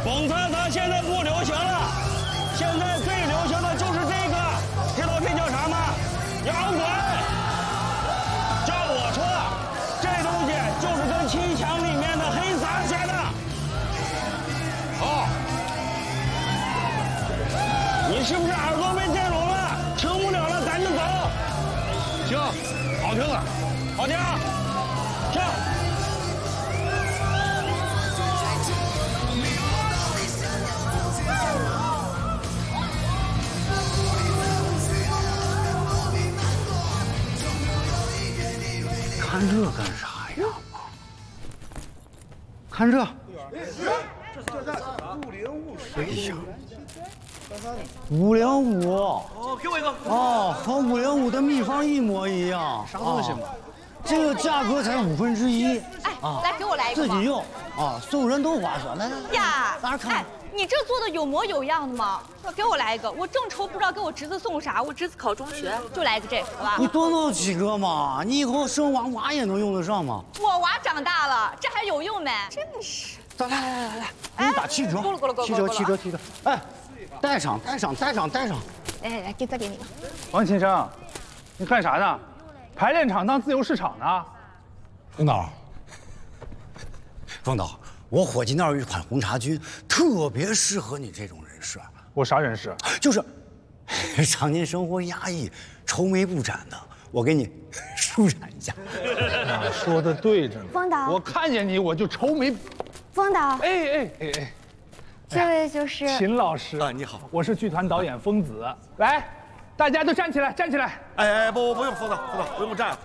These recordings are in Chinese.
风餐堂现在不流行了，现在最流行的就是这个，知道这叫啥吗？洋鬼。照我说，这东西就是跟七强里面的黑撒学的。哦，你是不是耳朵被电聋了？听不了了，赶紧走。行，好听了，好听。上。 看这干啥呀？看这。哎呀，505。 哦，给我一个。 哦，和505的秘方一模一样。 啥东西嘛？ 这个价格才1/5。 哎，来给我来一个。 自己用啊，送人多划算。来来来。 呀， 哪儿看？ 哎，你这做的有模有样的吗？给我来一个，我正愁不知道给我侄子送啥，我侄子考中学，就来一个这个，好吧？ 你多弄几个嘛，你以后生娃也能用得上嘛。 我娃长大了，这还有用没？真是。 来，给你打7折。 够了。 7折。哎，带上。 来，再给你个。 王先生，你干啥呢？排练场当自由市场呢？ 冯导，我伙计那儿有一款红茶菌，特别适合你这种人士。 我啥人士？ 就是常年生活压抑、愁眉不展的，我给你舒展一下。 说的对着呢。 冯导， 我看见你我就愁眉。 冯导， 哎， 这位就是秦老师啊，你好， 我是剧团导演疯子。来，大家都站起来。 哎，不用，冯导不用站。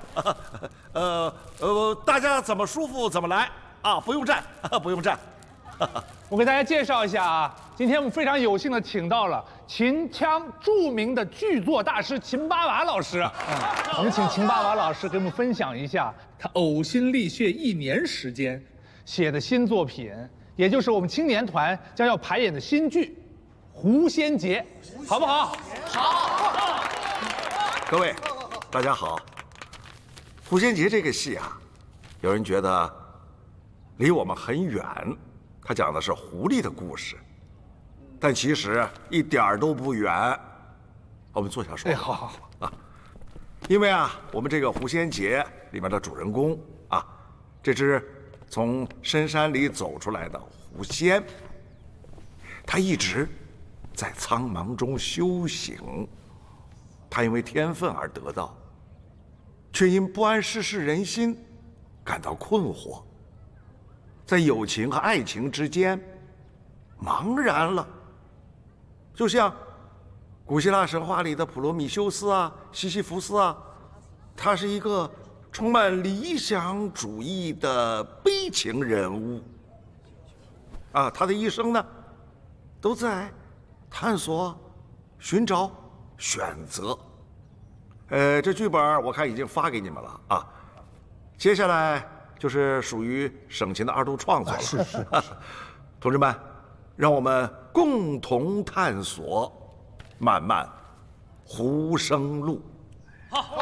大家怎么舒服怎么来啊，不用站。 我给大家介绍一下啊，今天我们非常有幸的请到了秦腔著名的剧作大师秦八娃老师。我们请秦八娃老师给我们分享一下他呕心沥血1年时间写的新作品，也就是我们青年团将要排演的新剧《狐仙节》，好不好？好。 各位，大家好。狐仙节这个戏啊，有人觉得离我们很远，它讲的是狐狸的故事，但其实一点儿都不远。我们坐下说。 好啊，因为啊，我们这个狐仙节里面的主人公啊，这只从深山里走出来的狐仙，他一直在苍茫中修行，他因为天分而得到，却因不谙世事人心感到困惑，在友情和爱情之间茫然了，就像古希腊神话里的普罗米修斯啊、西西弗斯啊，他是一个充满理想主义的悲情人物啊，他的一生呢都在探索、寻找、选择。这剧本我看已经发给你们了啊，接下来就是属于省琴的2度创作了。是。同志们，让我们共同探索漫漫狐生路。 好。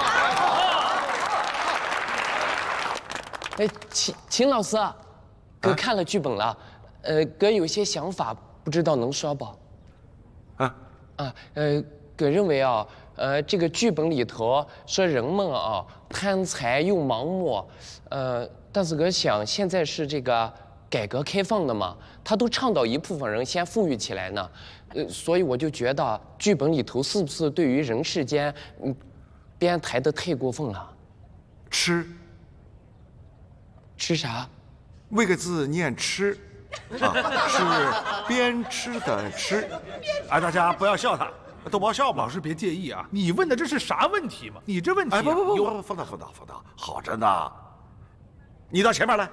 哎，秦老师，哥看了剧本了，哥有些想法，不知道能说不？哥认为啊，这个剧本里头说人们啊贪财又盲目，但是哥想现在是这个改革开放的嘛，他都倡导一部分人先富裕起来呢，所以我就觉得剧本里头是不是对于人世间，编排的太过分了？吃啥？ 魏个字念吃，啊，是边吃的吃。哎，大家不要笑他，都不要笑吧。 老师别介意啊，你问的这是啥问题嘛？你这问题、啊， 不，冯导，好着呢。你到前面来。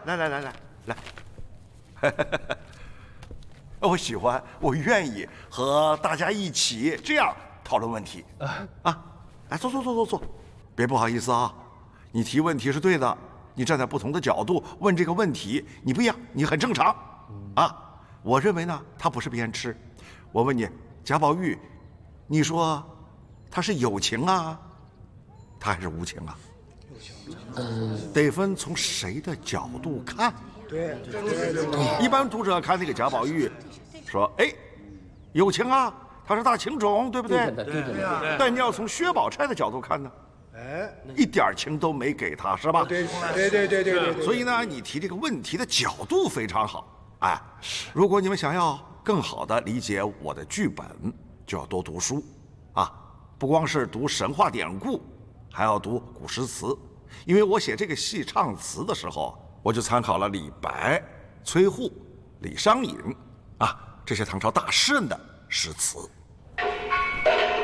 我喜欢，我愿意和大家一起这样讨论问题。来坐，别不好意思啊，你提问题是对的。你站在不同的角度问这个问题，你不一样，你很正常，啊，我认为呢，他不是边吃。我问你，贾宝玉，你说他是有情啊，他还是无情啊？得分从谁的角度看。对，一般读者看那个贾宝玉， 说，哎，有情啊，他是大情种，对不对？ 对。 但你要从薛宝钗的角度看呢，哎，一点情都没给他，是吧？ 对。 所以呢，你提这个问题的角度非常好。哎，如果你们想要更好的理解我的剧本，就要多读书，啊，不光是读神话典故，还要读古诗词。因为我写这个戏唱词的时候，我就参考了李白、崔护、李商隐，啊，这些唐朝大诗人的诗词。